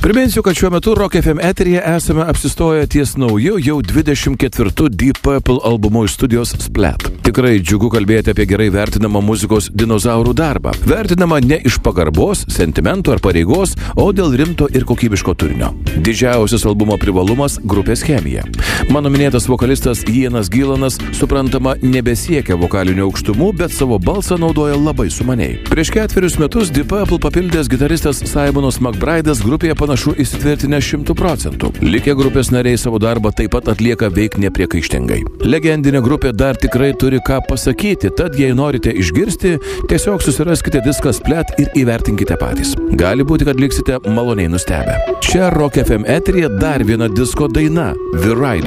Priminsiu, kad šiuo metu Rock FM eteryje esame apsistoję ties nauju jau 24 Deep Purple albumu iš studijos Splat. Tikrai džiugu kalbėti apie gerai vertinamą muzikos dinozaurų darbą. Vertinamą ne iš pagarbos, sentimentų ar pareigos, o dėl rimto ir kokybiško turinio. Didžiausias albumo privalumas – grupės chemija. Mano minėtas vokalistas Ianas Gillanas, suprantama, nebesiekia vokalinių aukštumų, bet savo balsą naudoja labai sumaniai. Prieš 4 metus Deep Purple papildęs gitaristas Simonas McBride'as grupėje panašu įsitvirtinę 100%. Likę grupės nariai savo darbą taip pat atlieka veik nepriekaištingai. Legendinė grupė dar tikrai turi ką pasakyti, tad jei norite išgirsti, tiesiog susiraskite diską Splat ir įvertinkite patys. Gali būti, kad liksite maloniai nustebę. Čia Rock FM eteryje dar viena disko daina – The Rider.